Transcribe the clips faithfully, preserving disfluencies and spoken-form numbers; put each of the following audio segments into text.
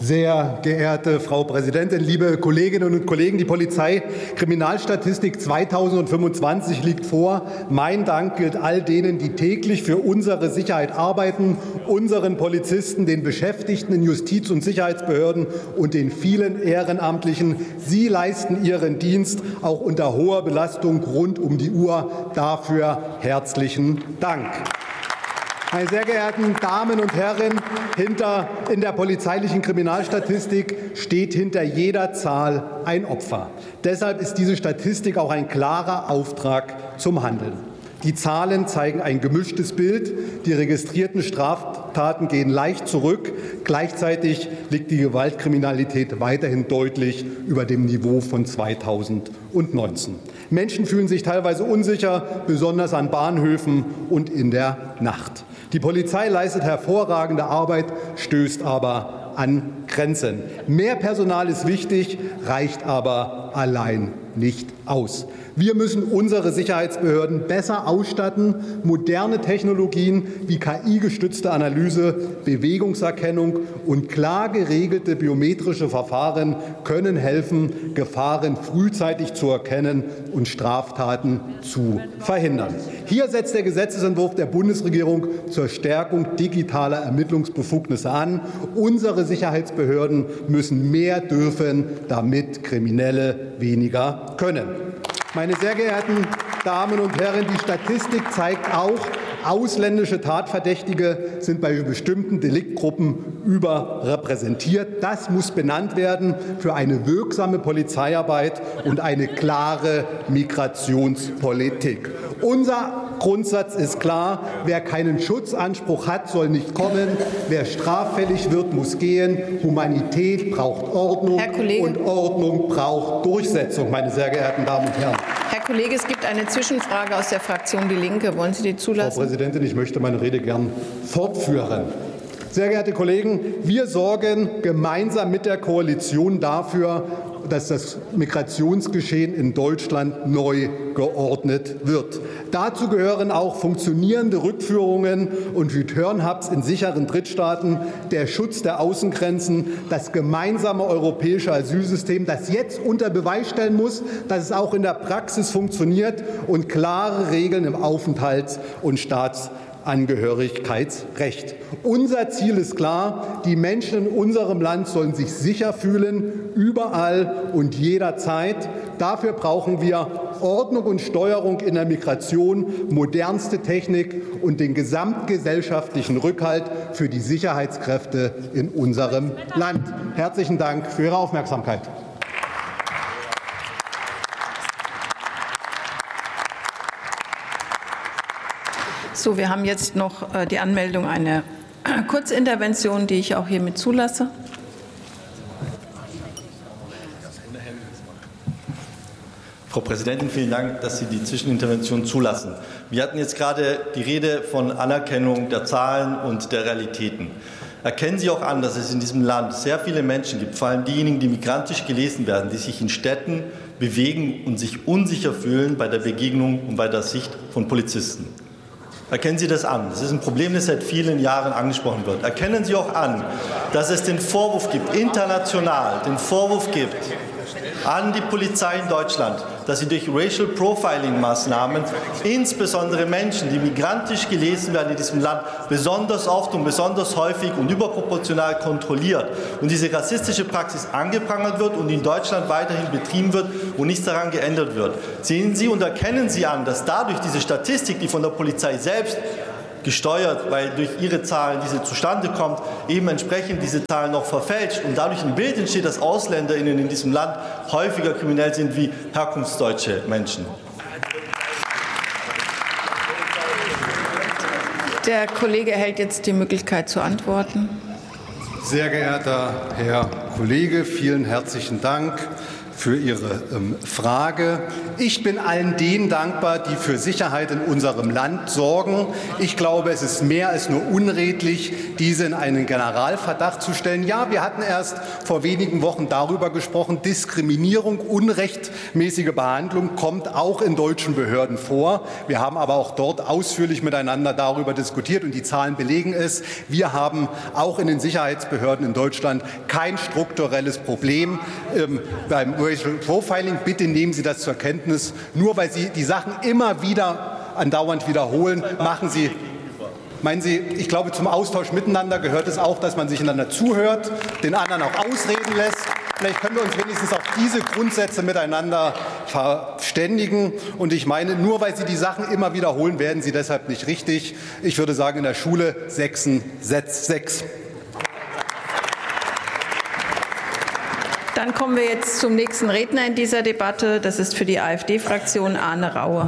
Sehr geehrte Frau Präsidentin, liebe Kolleginnen und Kollegen! Die Polizeikriminalstatistik zweitausendfünfundzwanzig liegt vor. Mein Dank gilt all denen, die täglich für unsere Sicherheit arbeiten, unseren Polizisten, den Beschäftigten in Justiz- und Sicherheitsbehörden und den vielen Ehrenamtlichen. Sie leisten ihren Dienst auch unter hoher Belastung rund um die Uhr. Dafür herzlichen Dank. Meine sehr geehrten Damen und Herren, hinter, in der polizeilichen Kriminalstatistik steht hinter jeder Zahl ein Opfer. Deshalb ist diese Statistik auch ein klarer Auftrag zum Handeln. Die Zahlen zeigen ein gemischtes Bild. Die registrierten Straftaten gehen leicht zurück. Gleichzeitig liegt die Gewaltkriminalität weiterhin deutlich über dem Niveau von zweitausendneunzehn. Menschen fühlen sich teilweise unsicher, besonders an Bahnhöfen und in der Nacht. Die Polizei leistet hervorragende Arbeit, stößt aber an Grenzen. Mehr Personal ist wichtig, reicht aber allein nicht aus. Wir müssen unsere Sicherheitsbehörden besser ausstatten. Moderne Technologien wie K I-gestützte Analyse, Bewegungserkennung und klar geregelte biometrische Verfahren können helfen, Gefahren frühzeitig zu erkennen und Straftaten zu verhindern. Hier setzt der Gesetzentwurf der Bundesregierung zur Stärkung digitaler Ermittlungsbefugnisse an. Unsere Sicherheitsbehörden müssen mehr dürfen, damit Kriminelle weniger können. Meine sehr geehrten Damen und Herren, die Statistik zeigt auch, ausländische Tatverdächtige sind bei bestimmten Deliktgruppen überrepräsentiert. Das muss benannt werden für eine wirksame Polizeiarbeit und eine klare Migrationspolitik. Unser Grundsatz ist klar: Wer keinen Schutzanspruch hat, soll nicht kommen. Wer straffällig wird, muss gehen. Humanität braucht Ordnung und Ordnung braucht Durchsetzung, meine sehr geehrten Damen und Herren. Herr Kollege, es gibt eine Zwischenfrage aus der Fraktion Die Linke. Wollen Sie die zulassen? Frau Präsidentin, ich möchte meine Rede gern fortführen. Sehr geehrte Kollegen, wir sorgen gemeinsam mit der Koalition dafür, dass das Migrationsgeschehen in Deutschland neu geordnet wird. Dazu gehören auch funktionierende Rückführungen und Return-Hubs in sicheren Drittstaaten, der Schutz der Außengrenzen, das gemeinsame europäische Asylsystem, das jetzt unter Beweis stellen muss, dass es auch in der Praxis funktioniert, und klare Regeln im Aufenthalts- und Staatsangehörigkeitsrecht. Unser Ziel ist klar: Die Menschen in unserem Land sollen sich sicher fühlen, überall und jederzeit. Dafür brauchen wir Ordnung und Steuerung in der Migration, modernste Technik und den gesamtgesellschaftlichen Rückhalt für die Sicherheitskräfte in unserem Land. Herzlichen Dank für Ihre Aufmerksamkeit. So, wir haben jetzt noch die Anmeldung einer Kurzintervention, die ich auch hiermit zulasse. Frau Präsidentin, vielen Dank, dass Sie die Zwischenintervention zulassen. Wir hatten jetzt gerade die Rede von Anerkennung der Zahlen und der Realitäten. Erkennen Sie auch an, dass es in diesem Land sehr viele Menschen gibt, vor allem diejenigen, die migrantisch gelesen werden, die sich in Städten bewegen und sich unsicher fühlen bei der Begegnung und bei der Sicht von Polizisten. Erkennen Sie das an. Das ist ein Problem, das seit vielen Jahren angesprochen wird. Erkennen Sie auch an, dass es den Vorwurf gibt, international den Vorwurf gibt an die Polizei in Deutschland, dass sie durch Racial Profiling-Maßnahmen insbesondere Menschen, die migrantisch gelesen werden in diesem Land, besonders oft und besonders häufig und überproportional kontrolliert und diese rassistische Praxis angeprangert wird und in Deutschland weiterhin betrieben wird und nichts daran geändert wird. Sehen Sie und erkennen Sie an, dass dadurch diese Statistik, die von der Polizei selbst gesteuert, weil durch ihre Zahlen diese zustande kommt, eben entsprechend diese Zahlen noch verfälscht und dadurch ein Bild entsteht, dass AusländerInnen in diesem Land häufiger kriminell sind wie herkunftsdeutsche Menschen. Der Kollege erhält jetzt die Möglichkeit zu antworten. Sehr geehrter Herr Kollege, vielen herzlichen Dank für Ihre ähm, Frage. Ich bin allen denen dankbar, die für Sicherheit in unserem Land sorgen. Ich glaube, es ist mehr als nur unredlich, diese in einen Generalverdacht zu stellen. Ja, wir hatten erst vor wenigen Wochen darüber gesprochen, Diskriminierung, unrechtmäßige Behandlung kommt auch in deutschen Behörden vor. Wir haben aber auch dort ausführlich miteinander darüber diskutiert, und die Zahlen belegen es. Wir haben auch in den Sicherheitsbehörden in Deutschland kein strukturelles Problem ähm, beim Racial Profiling. Bitte nehmen Sie das zur Kenntnis. Nur weil Sie die Sachen immer wieder andauernd wiederholen, machen Sie. Meinen Sie, ich glaube, zum Austausch miteinander gehört es auch, dass man sich einander zuhört, den anderen auch ausreden lässt. Vielleicht können wir uns wenigstens auf diese Grundsätze miteinander verständigen. Und ich meine, nur weil Sie die Sachen immer wiederholen, werden Sie deshalb nicht richtig. Ich würde sagen, in der Schule sechsen, sechs. Dann kommen wir jetzt zum nächsten Redner in dieser Debatte. Das ist für die AfD-Fraktion Arne Raue.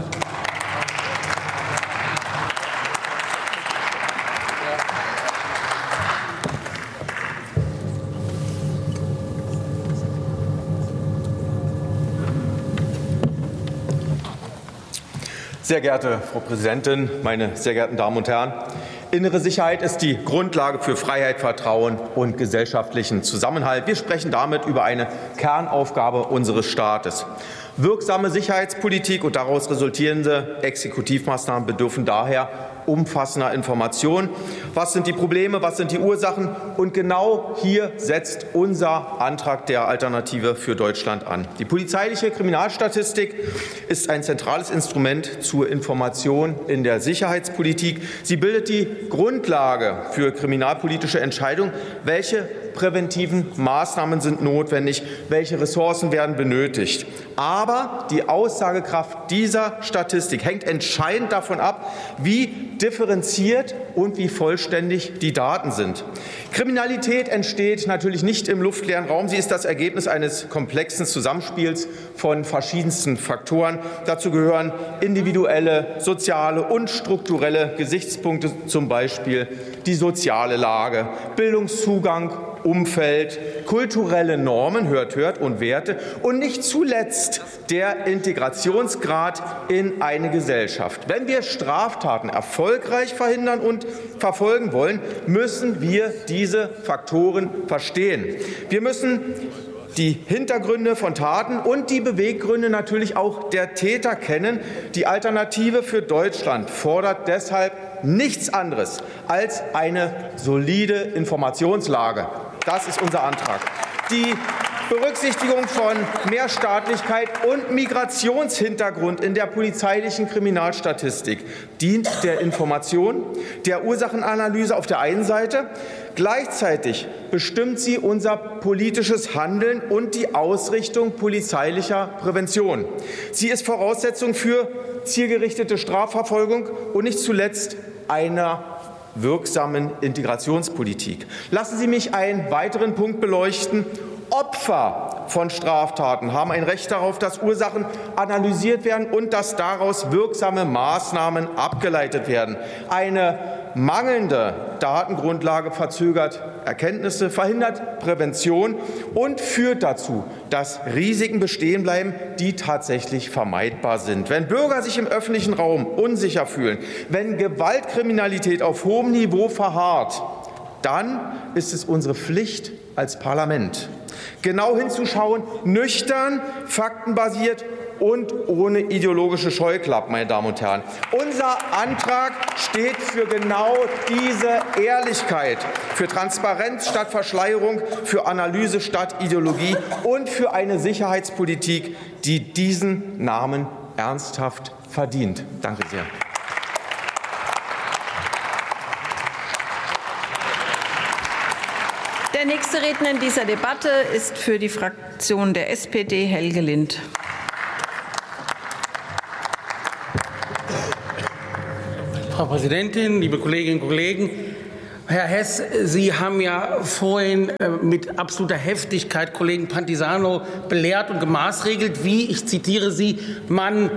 Sehr geehrte Frau Präsidentin, meine sehr geehrten Damen und Herren! Innere Sicherheit ist die Grundlage für Freiheit, Vertrauen und gesellschaftlichen Zusammenhalt. Wir sprechen damit über eine Kernaufgabe unseres Staates. Wirksame Sicherheitspolitik und daraus resultierende Exekutivmaßnahmen bedürfen daher umfassender Informationen. Was sind die Probleme, was sind die Ursachen? Und genau hier setzt unser Antrag der Alternative für Deutschland an. Die polizeiliche Kriminalstatistik ist ein zentrales Instrument zur Information in der Sicherheitspolitik. Sie bildet die Grundlage für kriminalpolitische Entscheidungen. Welche präventiven Maßnahmen sind notwendig? Welche Ressourcen werden benötigt? Aber die Aussagekraft dieser Statistik hängt entscheidend davon ab, wie differenziert und wie vollständig die Daten sind. Kriminalität entsteht natürlich nicht im luftleeren Raum. Sie ist das Ergebnis eines komplexen Zusammenspiels von verschiedensten Faktoren. Dazu gehören individuelle, soziale und strukturelle Gesichtspunkte, zum Beispiel die soziale Lage, Bildungszugang, Umfeld, kulturelle Normen, hört, hört, und Werte und nicht zuletzt der Integrationsgrad in eine Gesellschaft. Wenn wir Straftaten erfolgreich verhindern und verfolgen wollen, müssen wir diese Faktoren verstehen. Wir müssen die Hintergründe von Taten und die Beweggründe natürlich auch der Täter kennen. Die Alternative für Deutschland fordert deshalb nichts anderes als eine solide Informationslage. Das ist unser Antrag. Die Berücksichtigung von Mehrstaatlichkeit und Migrationshintergrund in der polizeilichen Kriminalstatistik dient der Information, der Ursachenanalyse auf der einen Seite. Gleichzeitig bestimmt sie unser politisches Handeln und die Ausrichtung polizeilicher Prävention. Sie ist Voraussetzung für zielgerichtete Strafverfolgung und nicht zuletzt einer wirksamen Integrationspolitik. Lassen Sie mich einen weiteren Punkt beleuchten. Opfer von Straftaten haben ein Recht darauf, dass Ursachen analysiert werden und dass daraus wirksame Maßnahmen abgeleitet werden. Eine mangelnde Datengrundlage verzögert Erkenntnisse, verhindert Prävention und führt dazu, dass Risiken bestehen bleiben, die tatsächlich vermeidbar sind. Wenn Bürger sich im öffentlichen Raum unsicher fühlen, wenn Gewaltkriminalität auf hohem Niveau verharrt, dann ist es unsere Pflicht als Parlament, genau hinzuschauen, nüchtern, faktenbasiert und ohne ideologische Scheuklappen, meine Damen und Herren. Unser Antrag steht für genau diese Ehrlichkeit, für Transparenz statt Verschleierung, für Analyse statt Ideologie und für eine Sicherheitspolitik, die diesen Namen ernsthaft verdient. Danke sehr. Der nächste Redner in dieser Debatte ist für die Fraktion der S P D Helge Lind. Frau Präsidentin, liebe Kolleginnen und Kollegen! Herr Hess, Sie haben ja vorhin mit absoluter Heftigkeit Kollegen Pantisano belehrt und gemaßregelt, wie, ich zitiere Sie, man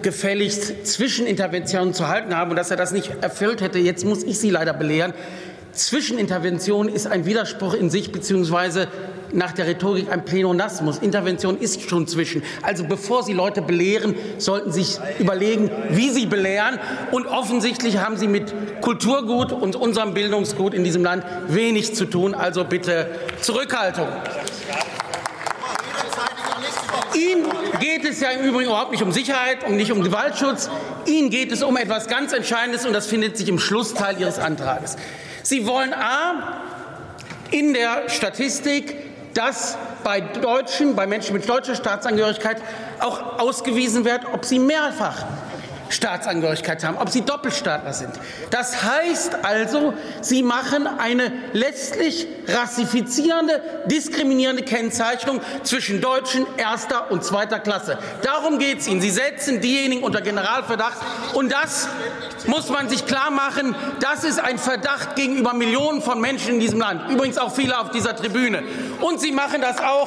gefälligst Zwischeninterventionen zu halten habe und dass er das nicht erfüllt hätte. Jetzt muss ich Sie leider belehren. Zwischenintervention ist ein Widerspruch in sich, beziehungsweise nach der Rhetorik ein Pleonasmus. Intervention ist schon zwischen. Also bevor Sie Leute belehren, sollten Sie sich überlegen, wie Sie belehren. Und offensichtlich haben Sie mit Kulturgut und unserem Bildungsgut in diesem Land wenig zu tun. Also bitte Zurückhaltung. Ihnen geht es ja im Übrigen überhaupt nicht um Sicherheit und nicht um Gewaltschutz. Ihnen geht es um etwas ganz Entscheidendes, und das findet sich im Schlussteil Ihres Antrags. Sie wollen a. in der Statistik, dass bei Deutschen, bei Menschen mit deutscher Staatsangehörigkeit auch ausgewiesen wird, ob sie mehrfach Staatsangehörigkeit haben, ob sie Doppelstaatler sind. Das heißt also, Sie machen eine letztlich rassifizierende, diskriminierende Kennzeichnung zwischen Deutschen erster und zweiter Klasse. Darum geht es Ihnen. Sie setzen diejenigen unter Generalverdacht. Und das muss man sich klar machen. Das ist ein Verdacht gegenüber Millionen von Menschen in diesem Land. Übrigens auch viele auf dieser Tribüne. Und Sie machen das auch,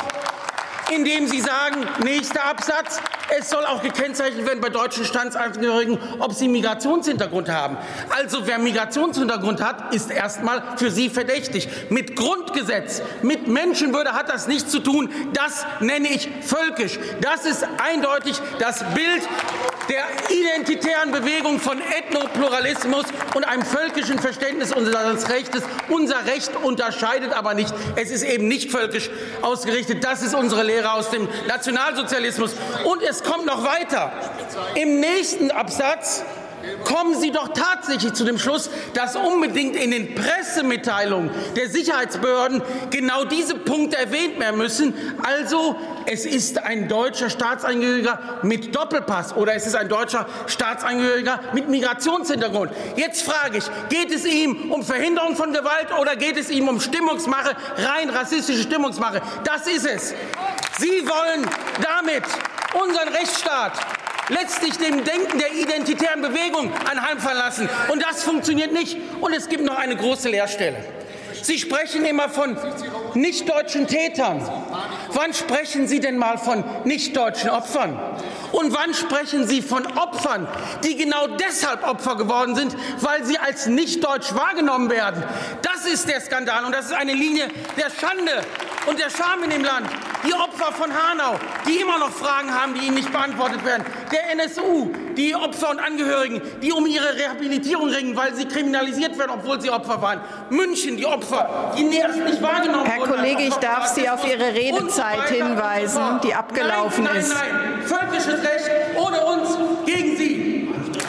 indem Sie sagen, nächster Absatz, es soll auch gekennzeichnet werden bei deutschen Staatsangehörigen, ob sie Migrationshintergrund haben. Also wer Migrationshintergrund hat, ist erstmal für Sie verdächtig. Mit Grundgesetz, mit Menschenwürde hat das nichts zu tun. Das nenne ich völkisch. Das ist eindeutig das Bild der identitären Bewegung von Ethnopluralismus und einem völkischen Verständnis unseres Rechtes. Unser Recht unterscheidet aber nicht. Es ist eben nicht völkisch ausgerichtet. Das ist unsere Lehre aus dem Nationalsozialismus. Und es kommt noch weiter. Im nächsten Absatz kommen Sie doch tatsächlich zu dem Schluss, dass unbedingt in den Pressemitteilungen der Sicherheitsbehörden genau diese Punkte erwähnt werden müssen. Also, es ist ein deutscher Staatsangehöriger mit Doppelpass oder es ist ein deutscher Staatsangehöriger mit Migrationshintergrund. Jetzt frage ich, geht es ihm um Verhinderung von Gewalt oder geht es ihm um Stimmungsmache, rein rassistische Stimmungsmache? Das ist es. Sie wollen damit unseren Rechtsstaat letztlich dem Denken der identitären Bewegung anheimfallen lassen. Und das funktioniert nicht. Und es gibt noch eine große Leerstelle. Sie sprechen immer von nichtdeutschen Tätern. Wann sprechen Sie denn mal von nichtdeutschen Opfern? Und wann sprechen Sie von Opfern, die genau deshalb Opfer geworden sind, weil sie als nichtdeutsch wahrgenommen werden? Das ist der Skandal und das ist eine Linie der Schande und der Scham in dem Land. Die Opfer von Hanau, die immer noch Fragen haben, die ihnen nicht beantwortet werden. Der N S U, die Opfer und Angehörigen, die um ihre Rehabilitierung ringen, weil sie kriminalisiert werden, obwohl sie Opfer waren. München, die Opfer, die erst nicht wahrgenommen Herr wurden. Herr Kollege, ich darf Sie auf Ihre Redezeit hinweisen, die abgelaufen nein, nein, ist. Nein, nein, völkisches Recht ohne uns gegen Sie.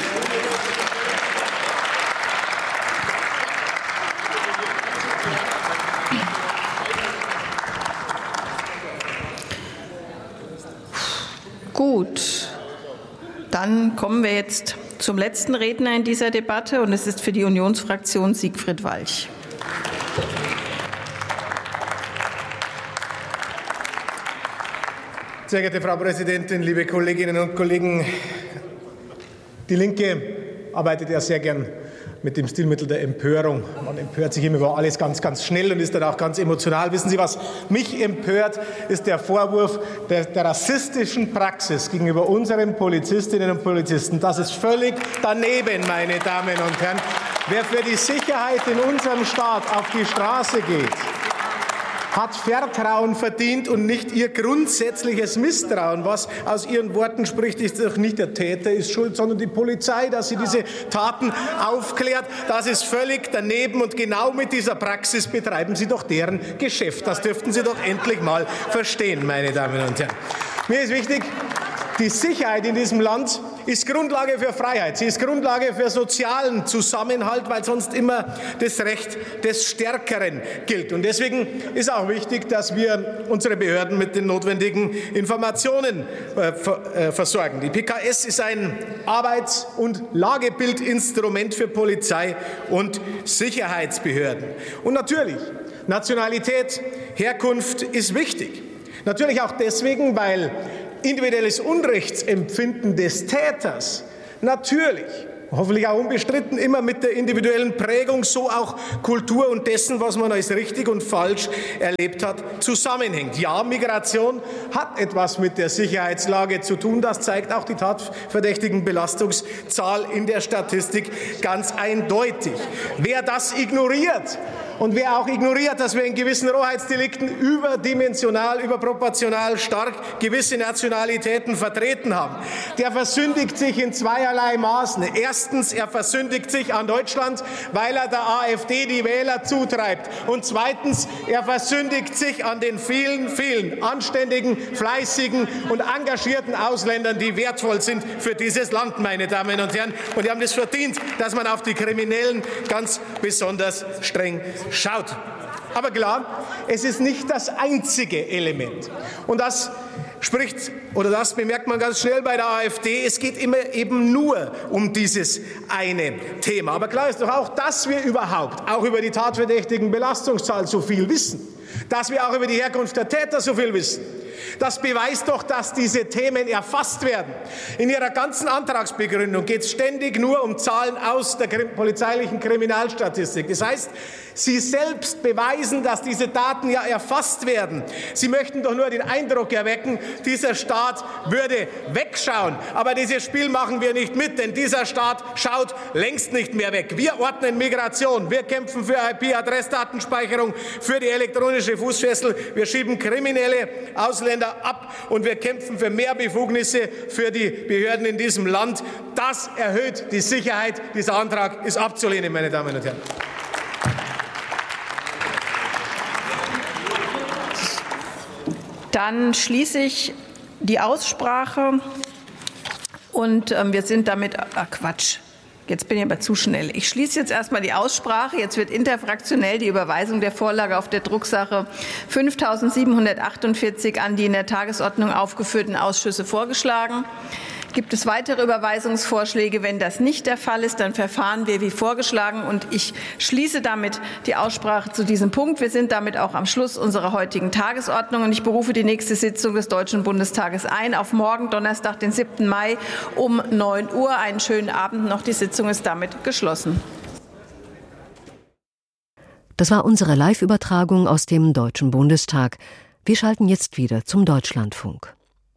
Gut, dann kommen wir jetzt zum letzten Redner in dieser Debatte, und es ist für die Unionsfraktion Siegfried Walch. Sehr geehrte Frau Präsidentin, liebe Kolleginnen und Kollegen! Die Linke arbeitet ja sehr gern mit dem Stilmittel der Empörung. Man empört sich immer über alles ganz, ganz schnell und ist dann auch ganz emotional. Wissen Sie, was mich empört, ist der Vorwurf der, der rassistischen Praxis gegenüber unseren Polizistinnen und Polizisten. Das ist völlig daneben, meine Damen und Herren. Wer für die Sicherheit in unserem Staat auf die Straße geht, hat Vertrauen verdient und nicht Ihr grundsätzliches Misstrauen. Was aus Ihren Worten spricht, ist doch nicht der Täter ist schuld, sondern die Polizei, dass sie diese Taten aufklärt. Das ist völlig daneben und genau mit dieser Praxis betreiben Sie doch deren Geschäft. Das dürften Sie doch endlich mal verstehen, meine Damen und Herren. Mir ist wichtig, die Sicherheit in diesem Land ist Grundlage für Freiheit. Sie ist Grundlage für sozialen Zusammenhalt, weil sonst immer das Recht des Stärkeren gilt. Und deswegen ist auch wichtig, dass wir unsere Behörden mit den notwendigen Informationen äh, versorgen. Die P K S ist ein Arbeits- und Lagebildinstrument für Polizei und Sicherheitsbehörden. Und natürlich, Nationalität, Herkunft ist wichtig. Natürlich auch deswegen, weil individuelles Unrechtsempfinden des Täters natürlich hoffentlich auch unbestritten, immer mit der individuellen Prägung, so auch Kultur und dessen, was man als richtig und falsch erlebt hat, zusammenhängt. Ja, Migration hat etwas mit der Sicherheitslage zu tun. Das zeigt auch die Tatverdächtigenbelastungszahl in der Statistik ganz eindeutig. Wer das ignoriert, und wer auch ignoriert, dass wir in gewissen Rohheitsdelikten überdimensional, überproportional stark gewisse Nationalitäten vertreten haben, der versündigt sich in zweierlei Maßen. Erstens, er versündigt sich an Deutschland, weil er der AfD die Wähler zutreibt. Und zweitens, er versündigt sich an den vielen, vielen anständigen, fleißigen und engagierten Ausländern, die wertvoll sind für dieses Land, meine Damen und Herren. Und die haben es verdient, dass man auf die Kriminellen ganz besonders streng schaut. Aber klar, es ist nicht das einzige Element. Und das spricht, oder das bemerkt man ganz schnell bei der AfD, es geht immer eben nur um dieses eine Thema. Aber klar ist doch auch, dass wir überhaupt auch über die Tatverdächtigenbelastungszahl so viel wissen, dass wir auch über die Herkunft der Täter so viel wissen. Das beweist doch, dass diese Themen erfasst werden. In Ihrer ganzen Antragsbegründung geht es ständig nur um Zahlen aus der polizeilichen Kriminalstatistik. Das heißt, Sie selbst beweisen, dass diese Daten ja erfasst werden. Sie möchten doch nur den Eindruck erwecken, dieser Staat würde wegschauen. Aber dieses Spiel machen wir nicht mit, denn dieser Staat schaut längst nicht mehr weg. Wir ordnen Migration, wir kämpfen für I P-Adressdatenspeicherung, für die elektronische Fußfessel, wir schieben kriminelle Ausländer ab und wir kämpfen für mehr Befugnisse für die Behörden in diesem Land. Das erhöht die Sicherheit. Dieser Antrag ist abzulehnen, meine Damen und Herren. Dann schließe ich die Aussprache und äh, wir sind damit, ah Quatsch, jetzt bin ich aber zu schnell. Ich schließe jetzt erstmal die Aussprache. Jetzt wird interfraktionell die Überweisung der Vorlage auf der Drucksache fünftausendsiebenhundertachtundvierzig an die in der Tagesordnung aufgeführten Ausschüsse vorgeschlagen. Gibt es weitere Überweisungsvorschläge? Wenn das nicht der Fall ist, dann verfahren wir wie vorgeschlagen. Und ich schließe damit die Aussprache zu diesem Punkt. Wir sind damit auch am Schluss unserer heutigen Tagesordnung. Und ich berufe die nächste Sitzung des Deutschen Bundestages ein auf morgen, Donnerstag, den siebten Mai um neun Uhr. Einen schönen Abend noch. Die Sitzung ist damit geschlossen. Das war unsere Live-Übertragung aus dem Deutschen Bundestag. Wir schalten jetzt wieder zum Deutschlandfunk.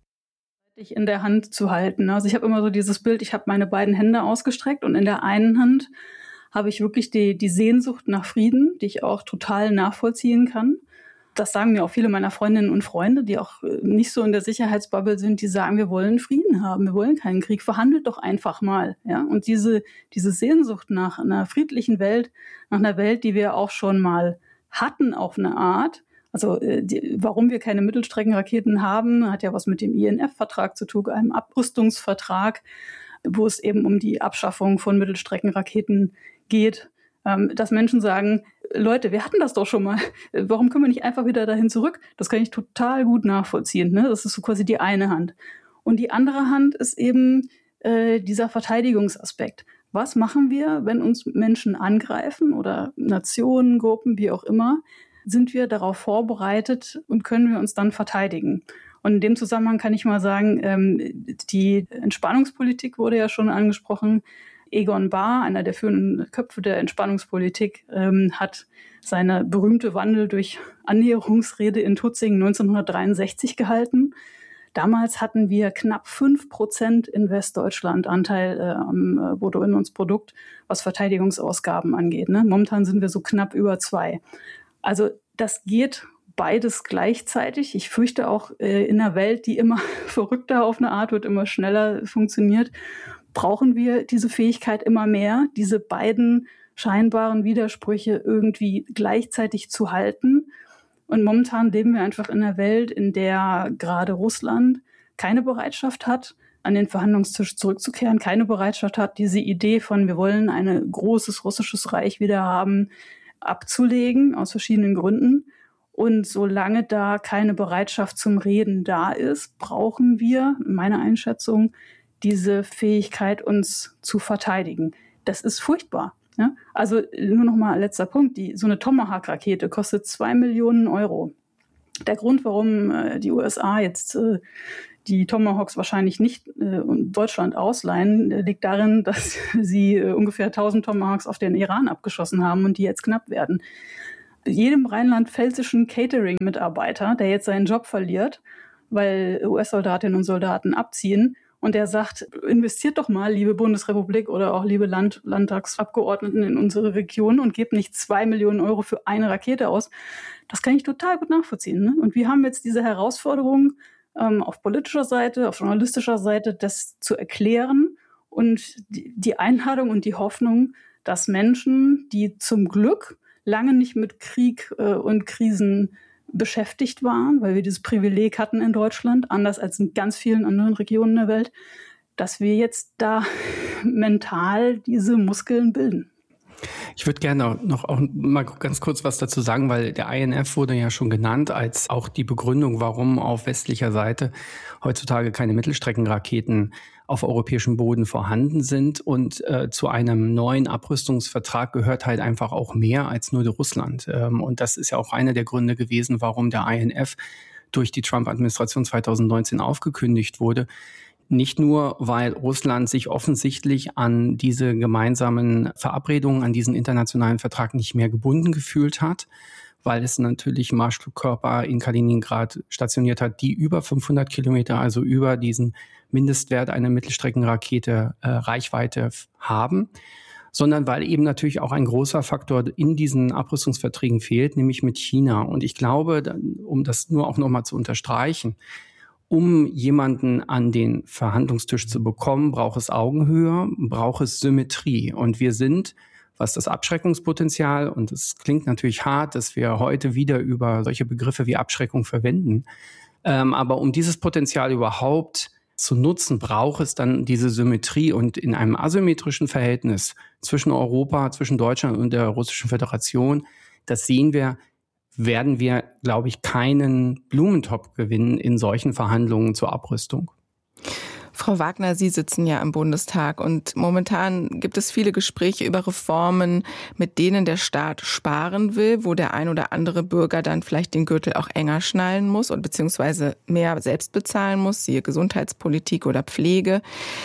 In der Hand zu halten. Also ich habe immer so dieses Bild, ich habe meine beiden Hände ausgestreckt und in der einen Hand habe ich wirklich die, die Sehnsucht nach Frieden, die ich auch total nachvollziehen kann. Das sagen mir auch viele meiner Freundinnen und Freunde, die auch nicht so in der Sicherheitsbubble sind, die sagen, wir wollen Frieden haben, wir wollen keinen Krieg, verhandelt doch einfach mal. Ja? Und diese, diese Sehnsucht nach einer friedlichen Welt, nach einer Welt, die wir auch schon mal hatten auf eine Art. Also die, warum wir keine Mittelstreckenraketen haben, hat ja was mit dem I N F-Vertrag zu tun, einem Abrüstungsvertrag, wo es eben um die Abschaffung von Mittelstreckenraketen geht. Ähm, dass Menschen sagen, Leute, wir hatten das doch schon mal, warum können wir nicht einfach wieder dahin zurück? Das kann ich total gut nachvollziehen. Ne? Das ist so quasi die eine Hand. Und die andere Hand ist eben äh, dieser Verteidigungsaspekt. Was machen wir, wenn uns Menschen angreifen oder Nationen, Gruppen, wie auch immer? Sind wir darauf vorbereitet und können wir uns dann verteidigen? Und in dem Zusammenhang kann ich mal sagen, ähm, die Entspannungspolitik wurde ja schon angesprochen. Egon Bahr, einer der führenden Köpfe der Entspannungspolitik, ähm, hat seine berühmte Wandel durch Annäherungsrede in Tutzingen neunzehnhundertdreiundsechzig gehalten. Damals hatten wir knapp fünf Prozent in Westdeutschland Anteil äh, am Bruttoinlandsprodukt, was Verteidigungsausgaben angeht. Ne? Momentan sind wir so knapp über zwei. Also das geht beides gleichzeitig. Ich fürchte auch äh, in einer Welt, die immer verrückter auf eine Art wird, immer schneller funktioniert, brauchen wir diese Fähigkeit immer mehr, diese beiden scheinbaren Widersprüche irgendwie gleichzeitig zu halten. Und momentan leben wir einfach in einer Welt, in der gerade Russland keine Bereitschaft hat, an den Verhandlungstisch zurückzukehren, keine Bereitschaft hat, diese Idee von, wir wollen ein großes russisches Reich wieder haben, abzulegen, aus verschiedenen Gründen. Und solange da keine Bereitschaft zum Reden da ist, brauchen wir, in meiner Einschätzung, diese Fähigkeit, uns zu verteidigen. Das ist furchtbar. Ja? Also nur noch mal letzter Punkt. Die, so eine Tomahawk-Rakete kostet zwei Millionen Euro. Der Grund, warum äh, die U S A jetzt äh, die Tomahawks wahrscheinlich nicht äh, Deutschland ausleihen, äh, liegt darin, dass sie äh, ungefähr tausend Tomahawks auf den Iran abgeschossen haben und die jetzt knapp werden. Jedem rheinland-pfälzischen Catering-Mitarbeiter, der jetzt seinen Job verliert, weil U S-Soldatinnen und Soldaten abziehen, und der sagt, investiert doch mal, liebe Bundesrepublik oder auch liebe Land- Landtagsabgeordneten in unsere Region und gebt nicht zwei Millionen Euro für eine Rakete aus. Das kann ich total gut nachvollziehen. Ne? Und wir haben jetzt diese Herausforderung ähm, auf politischer Seite, auf journalistischer Seite, das zu erklären und die, die Einladung und die Hoffnung, dass Menschen, die zum Glück lange nicht mit Krieg äh, und Krisen beschäftigt waren, weil wir dieses Privileg hatten in Deutschland, anders als in ganz vielen anderen Regionen der Welt, dass wir jetzt da mental diese Muskeln bilden. Ich würde gerne noch auch mal ganz kurz was dazu sagen, weil der I N F wurde ja schon genannt als auch die Begründung, warum auf westlicher Seite heutzutage keine Mittelstreckenraketen auf europäischem Boden vorhanden sind. Und äh, zu einem neuen Abrüstungsvertrag gehört halt einfach auch mehr als nur Russland. Ähm, und das ist ja auch einer der Gründe gewesen, warum der I N F durch die Trump-Administration zweitausendneunzehn aufgekündigt wurde. Nicht nur, weil Russland sich offensichtlich an diese gemeinsamen Verabredungen, an diesen internationalen Vertrag nicht mehr gebunden gefühlt hat, weil es natürlich Marschflugkörper in Kaliningrad stationiert hat, die über fünfhundert Kilometer, also über diesen Mindestwert einer Mittelstreckenrakete äh, Reichweite haben, sondern weil eben natürlich auch ein großer Faktor in diesen Abrüstungsverträgen fehlt, nämlich mit China. Und ich glaube, um das nur auch nochmal zu unterstreichen, um jemanden an den Verhandlungstisch zu bekommen, braucht es Augenhöhe, braucht es Symmetrie. Und wir sind, was das Abschreckungspotenzial, und es klingt natürlich hart, dass wir heute wieder über solche Begriffe wie Abschreckung verwenden, ähm, aber um dieses Potenzial überhaupt zu nutzen, braucht es dann diese Symmetrie. Und in einem asymmetrischen Verhältnis zwischen Europa, zwischen Deutschland und der Russischen Föderation, das sehen wir, werden wir, glaube ich, keinen Blumentopf gewinnen in solchen Verhandlungen zur Abrüstung. Frau Wagner, Sie sitzen ja im Bundestag und momentan gibt es viele Gespräche über Reformen, mit denen der Staat sparen will, wo der ein oder andere Bürger dann vielleicht den Gürtel auch enger schnallen muss und beziehungsweise mehr selbst bezahlen muss, siehe Gesundheitspolitik oder Pflege.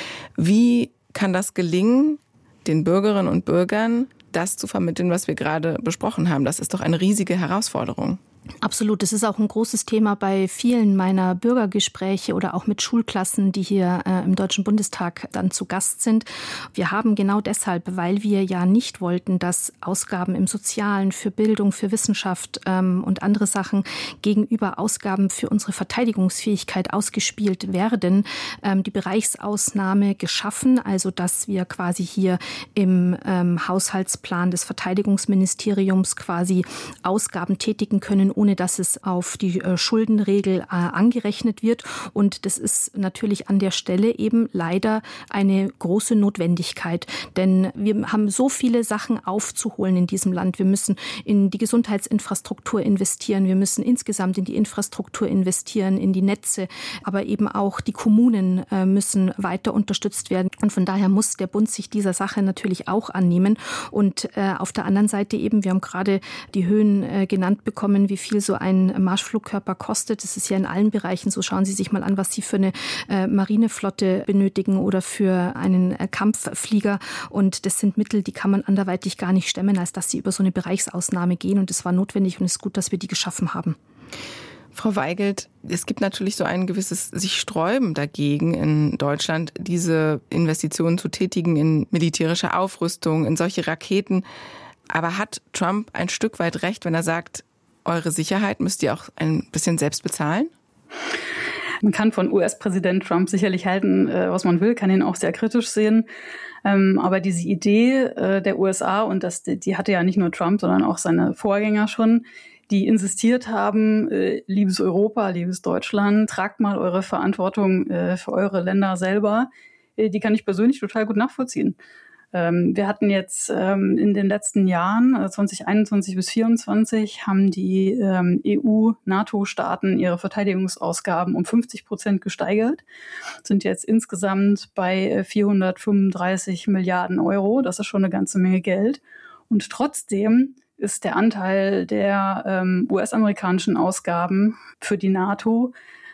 Wie kann das gelingen, den Bürgerinnen und Bürgern das zu vermitteln, was wir gerade besprochen haben? Das ist doch eine riesige Herausforderung. Absolut. Das ist auch ein großes Thema bei vielen meiner Bürgergespräche oder auch mit Schulklassen, die hier äh, im Deutschen Bundestag dann zu Gast sind. Wir haben genau deshalb, weil wir ja nicht wollten, dass Ausgaben im Sozialen, für Bildung, für Wissenschaft ähm, und andere Sachen gegenüber Ausgaben für unsere Verteidigungsfähigkeit ausgespielt werden, ähm, die Bereichsausnahme geschaffen, also dass wir quasi hier im ähm, Haushaltsplan des Verteidigungsministeriums quasi Ausgaben tätigen können, ohne dass es auf die äh, Schuldenregel äh, angerechnet wird. Und das ist natürlich an der Stelle eben leider eine große Notwendigkeit. Denn wir haben so viele Sachen aufzuholen in diesem Land. Wir müssen in die Gesundheitsinfrastruktur investieren. Wir müssen insgesamt in die Infrastruktur investieren, in die Netze. Aber eben auch die Kommunen äh, müssen weiter unterstützt werden. Und von daher muss der Bund sich dieser Sache natürlich auch annehmen. Und äh, auf der anderen Seite eben, wir haben gerade die Höhen äh, genannt bekommen, wie viel so ein Marschflugkörper kostet. Das ist ja in allen Bereichen so. Schauen Sie sich mal an, was Sie für eine äh, Marineflotte benötigen oder für einen äh, Kampfflieger. Und das sind Mittel, die kann man anderweitig gar nicht stemmen, als dass sie über so eine Bereichsausnahme gehen. Und es war notwendig und es ist gut, dass wir die geschaffen haben. Frau Weigelt, es gibt natürlich so ein gewisses sich Sträuben dagegen in Deutschland, diese Investitionen zu tätigen in militärische Aufrüstung, in solche Raketen. Aber hat Trump ein Stück weit recht, wenn er sagt, eure Sicherheit müsst ihr auch ein bisschen selbst bezahlen? Man kann von U S-Präsident Trump sicherlich halten, was man will, kann ihn auch sehr kritisch sehen. Aber diese Idee der U S A, und das, die hatte ja nicht nur Trump, sondern auch seine Vorgänger schon, die insistiert haben, liebes Europa, liebes Deutschland, tragt mal eure Verantwortung für eure Länder selber, die kann ich persönlich total gut nachvollziehen. Wir hatten jetzt in den letzten Jahren, zwanzig einundzwanzig bis vierundzwanzig, haben die E U-NATO-Staaten ihre Verteidigungsausgaben um fünfzig Prozent gesteigert, sind jetzt insgesamt bei vierhundertfünfunddreißig Milliarden Euro. Das ist schon eine ganze Menge Geld. Und trotzdem ist der Anteil der U S-amerikanischen Ausgaben für die NATO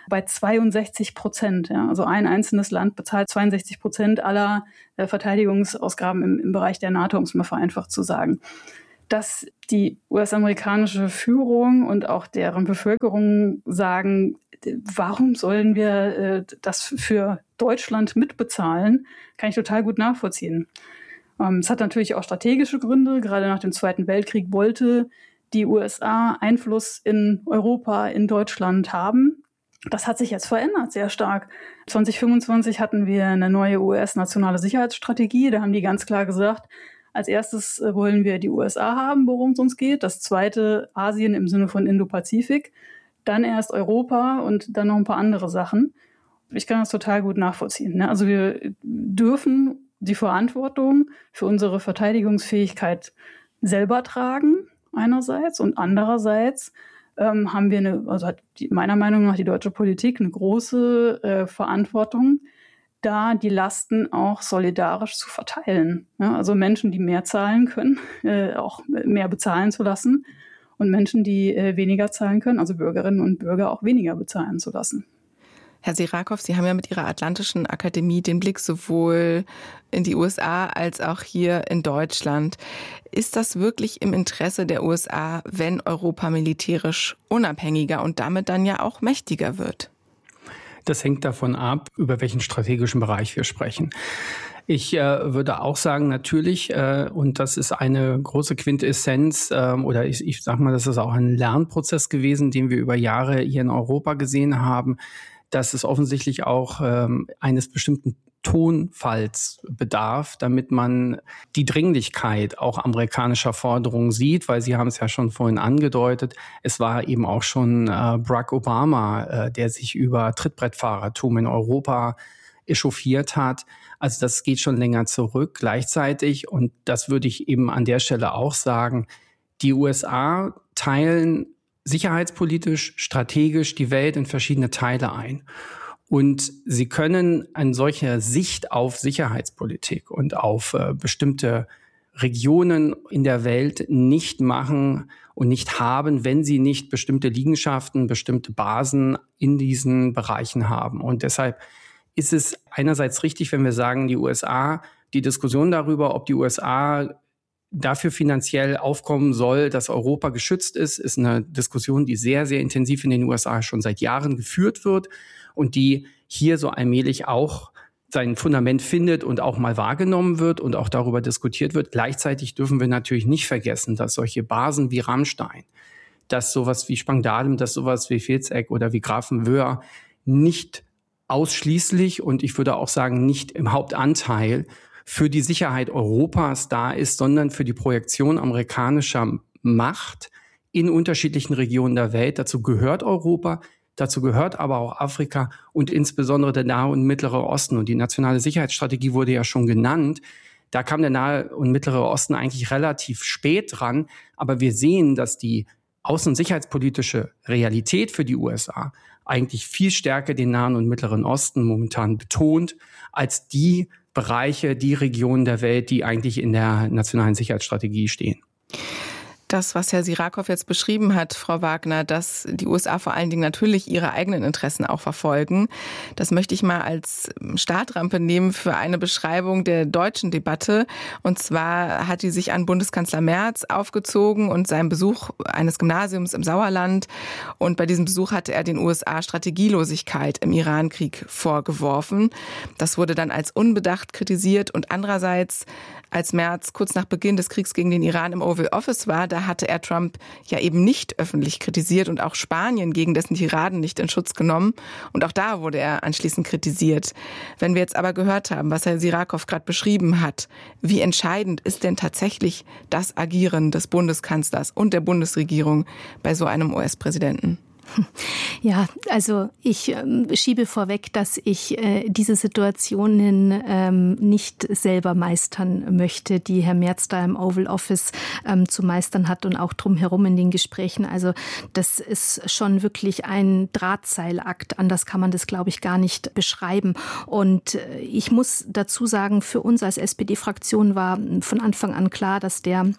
bei zweiundsechzig Prozent. Ja. Also ein einzelnes Land bezahlt zweiundsechzig Prozent aller äh, Verteidigungsausgaben im, im Bereich der NATO, um es mal vereinfacht zu sagen. Dass die U S-amerikanische Führung und auch deren Bevölkerung sagen, warum sollen wir äh, das für Deutschland mitbezahlen, kann ich total gut nachvollziehen. Ähm, es hat natürlich auch strategische Gründe. Gerade nach dem Zweiten Weltkrieg wollte die U S A Einfluss in Europa, in Deutschland haben. Das hat sich jetzt verändert, sehr stark. zwanzig fünfundzwanzig hatten wir eine neue U S-nationale Sicherheitsstrategie. Da haben die ganz klar gesagt, als erstes wollen wir die U S A haben, worum es uns geht. Das zweite Asien im Sinne von Indo-Pazifik. Dann erst Europa und dann noch ein paar andere Sachen. Ich kann das total gut nachvollziehen. Ne? Also wir dürfen die Verantwortung für unsere Verteidigungsfähigkeit selber tragen, einerseits. Und andererseits ähm, haben wir, eine, also hat die, meiner Meinung nach die deutsche Politik eine große äh, Verantwortung, da die Lasten auch solidarisch zu verteilen. Ja, also Menschen, die mehr zahlen können, äh, auch mehr bezahlen zu lassen und Menschen, die äh, weniger zahlen können, also Bürgerinnen und Bürger, auch weniger bezahlen zu lassen. Herr Sirakow, Sie haben ja mit Ihrer Atlantischen Akademie den Blick sowohl in die U S A als auch hier in Deutschland. Ist das wirklich im Interesse der U S A, wenn Europa militärisch unabhängiger und damit dann ja auch mächtiger wird? Das hängt davon ab, über welchen strategischen Bereich wir sprechen. Ich äh, würde auch sagen, natürlich, äh, und das ist eine große Quintessenz, äh, oder ich, ich sage mal, das ist auch ein Lernprozess gewesen, den wir über Jahre hier in Europa gesehen haben, dass es offensichtlich auch ähm, eines bestimmten Tonfalls bedarf, damit man die Dringlichkeit auch amerikanischer Forderungen sieht, weil Sie haben es ja schon vorhin angedeutet, es war eben auch schon äh, Barack Obama, äh, der sich über Trittbrettfahrertum in Europa echauffiert hat. Also das geht schon länger zurück. Gleichzeitig, und das würde ich eben an der Stelle auch sagen, die U S A teilen sicherheitspolitisch, strategisch die Welt in verschiedene Teile ein. Und sie können eine solche Sicht auf Sicherheitspolitik und auf äh, bestimmte Regionen in der Welt nicht machen und nicht haben, wenn sie nicht bestimmte Liegenschaften, bestimmte Basen in diesen Bereichen haben. Und deshalb ist es einerseits richtig, wenn wir sagen, die U S A, die Diskussion darüber, ob die U S A dafür finanziell aufkommen soll, dass Europa geschützt ist, ist eine Diskussion, die sehr, sehr intensiv in den U S A schon seit Jahren geführt wird und die hier so allmählich auch sein Fundament findet und auch mal wahrgenommen wird und auch darüber diskutiert wird. Gleichzeitig dürfen wir natürlich nicht vergessen, dass solche Basen wie Ramstein, dass sowas wie Spangdahlem, dass sowas wie Vilseck oder wie Grafenwöhr nicht ausschließlich und ich würde auch sagen nicht im Hauptanteil für die Sicherheit Europas da ist, sondern für die Projektion amerikanischer Macht in unterschiedlichen Regionen der Welt. Dazu gehört Europa, dazu gehört aber auch Afrika und insbesondere der Nahe und Mittlere Osten. Und die nationale Sicherheitsstrategie wurde ja schon genannt. Da kam der Nahe und Mittlere Osten eigentlich relativ spät dran. Aber wir sehen, dass die außen- und sicherheitspolitische Realität für die U S A eigentlich viel stärker den Nahen und Mittleren Osten momentan betont, als die Bereiche, die Regionen der Welt, die eigentlich in der nationalen Sicherheitsstrategie stehen. Das, was Herr Sirakow jetzt beschrieben hat, Frau Wagner, dass die U S A vor allen Dingen natürlich ihre eigenen Interessen auch verfolgen, das möchte ich mal als Startrampe nehmen für eine Beschreibung der deutschen Debatte. Und zwar hat die sich an Bundeskanzler Merz aufgezogen und seinen Besuch eines Gymnasiums im Sauerland. Und bei diesem Besuch hatte er den U S A Strategielosigkeit im Irankrieg vorgeworfen. Das wurde dann als unbedacht kritisiert und andererseits, als Merz kurz nach Beginn des Kriegs gegen den Iran im Oval Office war, da hatte er Trump ja eben nicht öffentlich kritisiert und auch Spanien gegen dessen Tiraden nicht in Schutz genommen. Und auch da wurde er anschließend kritisiert. Wenn wir jetzt aber gehört haben, was Herr Sirakow gerade beschrieben hat, wie entscheidend ist denn tatsächlich das Agieren des Bundeskanzlers und der Bundesregierung bei so einem U S-Präsidenten? Ja, also ich ähm, schiebe vorweg, dass ich äh, diese Situationen ähm, nicht selber meistern möchte, die Herr Merz da im Oval Office ähm, zu meistern hat und auch drumherum in den Gesprächen. Also das ist schon wirklich ein Drahtseilakt. Anders kann man das, glaube ich, gar nicht beschreiben. Und äh, ich muss dazu sagen, für uns als S P D-Fraktion war von Anfang an klar, dass der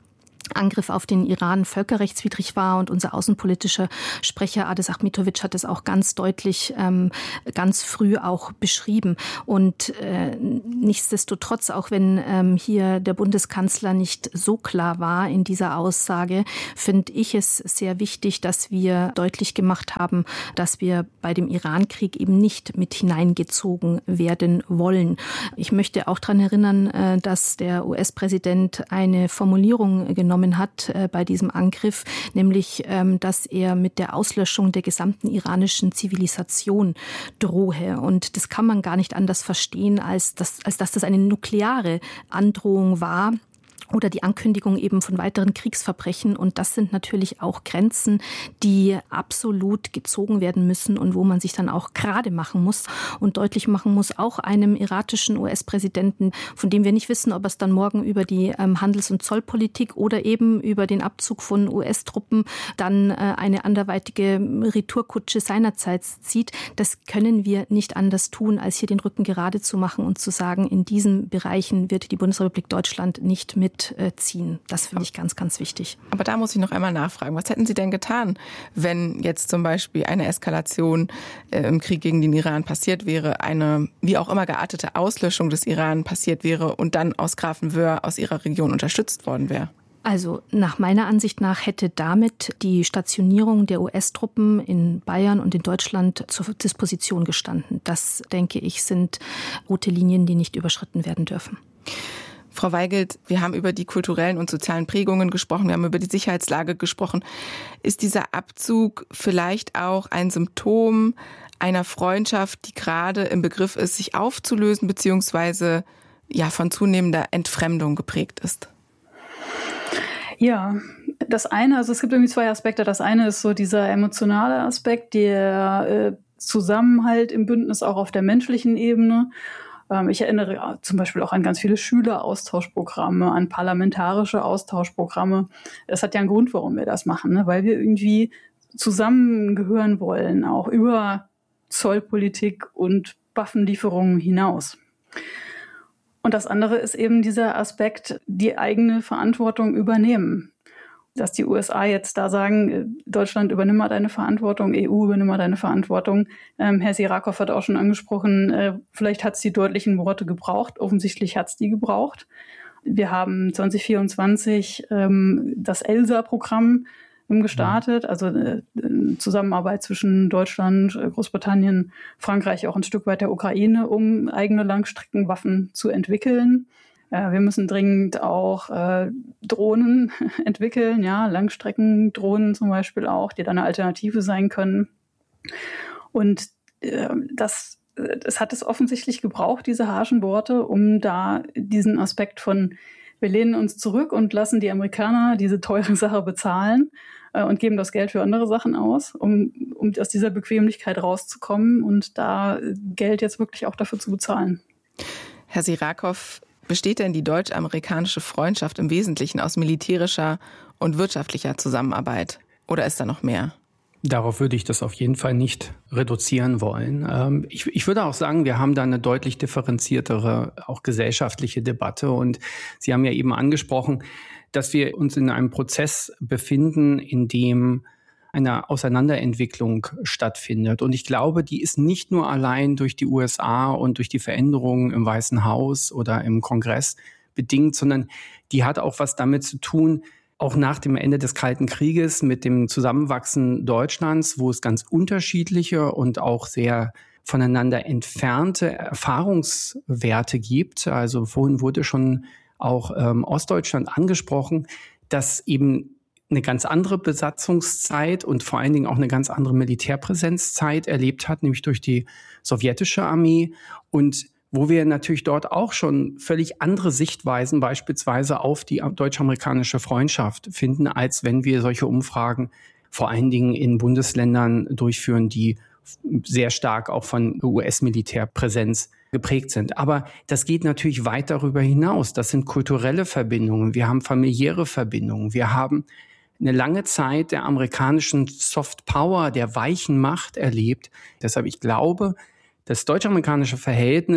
Angriff auf den Iran völkerrechtswidrig war. Und unser außenpolitischer Sprecher Adis Achmetovic hat es auch ganz deutlich, ähm, ganz früh auch beschrieben. Und äh, nichtsdestotrotz, auch wenn ähm, hier der Bundeskanzler nicht so klar war in dieser Aussage, finde ich es sehr wichtig, dass wir deutlich gemacht haben, dass wir bei dem Iran-Krieg eben nicht mit hineingezogen werden wollen. Ich möchte auch daran erinnern, äh, dass der U S-Präsident eine Formulierung genommen hat äh, bei diesem Angriff, nämlich, ähm, dass er mit der Auslöschung der gesamten iranischen Zivilisation drohe. Und das kann man gar nicht anders verstehen, als, dass, als dass das eine nukleare Androhung war. Oder die Ankündigung eben von weiteren Kriegsverbrechen. Und das sind natürlich auch Grenzen, die absolut gezogen werden müssen und wo man sich dann auch gerade machen muss und deutlich machen muss, auch einem iratischen U S-Präsidenten, von dem wir nicht wissen, ob es dann morgen über die ähm, Handels- und Zollpolitik oder eben über den Abzug von U S-Truppen dann äh, eine anderweitige Retourkutsche seinerseits zieht. Das können wir nicht anders tun, als hier den Rücken gerade zu machen und zu sagen, in diesen Bereichen wird die Bundesrepublik Deutschland nicht mit ziehen. Das finde ich ganz, ganz wichtig. Aber da muss ich noch einmal nachfragen. Was hätten Sie denn getan, wenn jetzt zum Beispiel eine Eskalation äh, im Krieg gegen den Iran passiert wäre, eine wie auch immer geartete Auslöschung des Iran passiert wäre und dann aus Grafenwöhr aus Ihrer Region unterstützt worden wäre? Also nach meiner Ansicht nach hätte damit die Stationierung der U S-Truppen in Bayern und in Deutschland zur Disposition gestanden. Das, denke ich, sind rote Linien, die nicht überschritten werden dürfen. Frau Weigelt, wir haben über die kulturellen und sozialen Prägungen gesprochen, wir haben über die Sicherheitslage gesprochen. Ist dieser Abzug vielleicht auch ein Symptom einer Freundschaft, die gerade im Begriff ist, sich aufzulösen, beziehungsweise ja, von zunehmender Entfremdung geprägt ist? Ja, das eine, also es gibt irgendwie zwei Aspekte. Das eine ist so dieser emotionale Aspekt, der äh, Zusammenhalt im Bündnis auch auf der menschlichen Ebene. Ich erinnere zum Beispiel auch an ganz viele Schüleraustauschprogramme, an parlamentarische Austauschprogramme. Das hat ja einen Grund, warum wir das machen, ne? Weil wir irgendwie zusammengehören wollen, auch über Zollpolitik und Waffenlieferungen hinaus. Und das andere ist eben dieser Aspekt, die eigene Verantwortung übernehmen. Dass die U S A jetzt da sagen, Deutschland übernimm mal deine Verantwortung, E U übernimm mal deine Verantwortung. Ähm, Herr Sirakow hat auch schon angesprochen, äh, vielleicht hat es die deutlichen Worte gebraucht. Offensichtlich hat es die gebraucht. Wir haben zwanzig vierundzwanzig ähm, das ELSA-Programm gestartet, also äh, Zusammenarbeit zwischen Deutschland, Großbritannien, Frankreich, auch ein Stück weit der Ukraine, um eigene Langstreckenwaffen zu entwickeln. Wir müssen dringend auch äh, Drohnen entwickeln, ja, Langstreckendrohnen zum Beispiel auch, die dann eine Alternative sein können. Und äh, das, das hat es offensichtlich gebraucht, diese harschen Worte, um da diesen Aspekt von, wir lehnen uns zurück und lassen die Amerikaner diese teure Sache bezahlen äh, und geben das Geld für andere Sachen aus, um, um aus dieser Bequemlichkeit rauszukommen und da Geld jetzt wirklich auch dafür zu bezahlen. Herr Sirakow, besteht denn die deutsch-amerikanische Freundschaft im Wesentlichen aus militärischer und wirtschaftlicher Zusammenarbeit? Oder ist da noch mehr? Darauf würde ich das auf jeden Fall nicht reduzieren wollen. Ich, ich würde auch sagen, wir haben da eine deutlich differenziertere, auch gesellschaftliche Debatte. Und Sie haben ja eben angesprochen, dass wir uns in einem Prozess befinden, in dem eine Auseinanderentwicklung stattfindet. Und ich glaube, die ist nicht nur allein durch die U S A und durch die Veränderungen im Weißen Haus oder im Kongress bedingt, sondern die hat auch was damit zu tun, auch nach dem Ende des Kalten Krieges mit dem Zusammenwachsen Deutschlands, wo es ganz unterschiedliche und auch sehr voneinander entfernte Erfahrungswerte gibt. Also vorhin wurde schon auch ähm, Ostdeutschland angesprochen, dass eben eine ganz andere Besatzungszeit und vor allen Dingen auch eine ganz andere Militärpräsenzzeit erlebt hat, nämlich durch die sowjetische Armee. Und wo wir natürlich dort auch schon völlig andere Sichtweisen beispielsweise auf die deutsch-amerikanische Freundschaft finden, als wenn wir solche Umfragen vor allen Dingen in Bundesländern durchführen, die sehr stark auch von U S-Militärpräsenz geprägt sind. Aber das geht natürlich weit darüber hinaus. Das sind kulturelle Verbindungen, wir haben familiäre Verbindungen, wir haben eine lange Zeit der amerikanischen Soft Power, der weichen Macht erlebt. Deshalb, ich glaube, das deutsch-amerikanische Verhältnis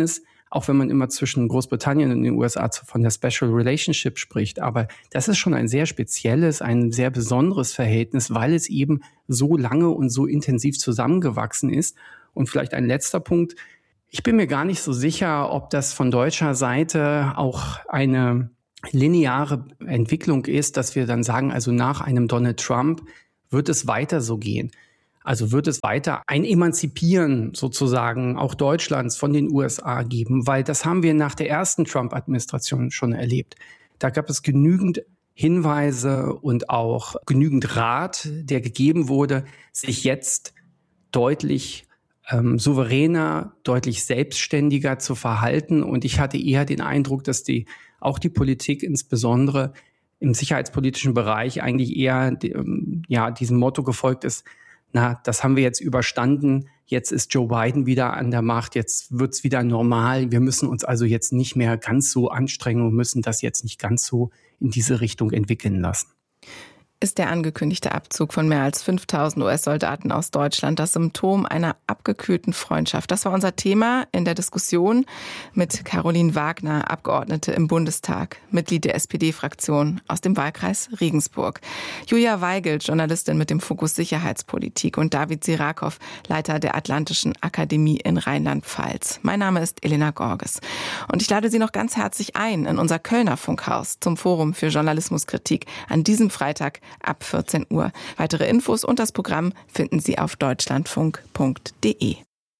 auch wenn man immer zwischen Großbritannien und den U S A von der Special Relationship spricht. Aber das ist schon ein sehr spezielles, ein sehr besonderes Verhältnis, weil es eben so lange und so intensiv zusammengewachsen ist. Und vielleicht ein letzter Punkt. Ich bin mir gar nicht so sicher, ob das von deutscher Seite auch eine lineare Entwicklung ist, dass wir dann sagen, also nach einem Donald Trump wird es weiter so gehen. Also wird es weiter ein Emanzipieren sozusagen auch Deutschlands von den U S A geben, weil das haben wir nach der ersten Trump-Administration schon erlebt. Da gab es genügend Hinweise und auch genügend Rat, der gegeben wurde, sich jetzt deutlich ähm, souveräner, deutlich selbstständiger zu verhalten. Und ich hatte eher den Eindruck, dass die auch die Politik insbesondere im sicherheitspolitischen Bereich eigentlich eher ja, diesem Motto gefolgt ist, na, das haben wir jetzt überstanden, jetzt ist Joe Biden wieder an der Macht, jetzt wird's wieder normal, wir müssen uns also jetzt nicht mehr ganz so anstrengen und müssen das jetzt nicht ganz so in diese Richtung entwickeln lassen. Ist der angekündigte Abzug von mehr als fünftausend U S-Soldaten aus Deutschland das Symptom einer abgekühlten Freundschaft? Das war unser Thema in der Diskussion mit Caroline Wagner, Abgeordnete im Bundestag, Mitglied der S P D-Fraktion aus dem Wahlkreis Regensburg. Julia Weigelt, Journalistin mit dem Fokus Sicherheitspolitik, und David Sirakow, Leiter der Atlantischen Akademie in Rheinland-Pfalz. Mein Name ist Elena Gorges und ich lade Sie noch ganz herzlich ein in unser Kölner Funkhaus zum Forum für Journalismuskritik an diesem Freitag ab vierzehn Uhr. Weitere Infos und das Programm finden Sie auf deutschlandfunk punkt de.